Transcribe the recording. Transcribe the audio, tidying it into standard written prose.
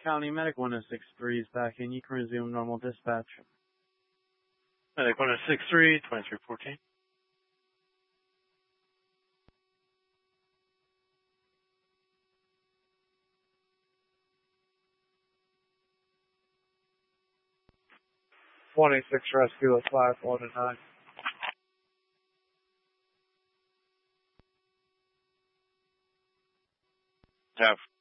County Medic 1063 is back in. You can resume normal dispatch. Medic 1063, 2314. Rescue at 519. Have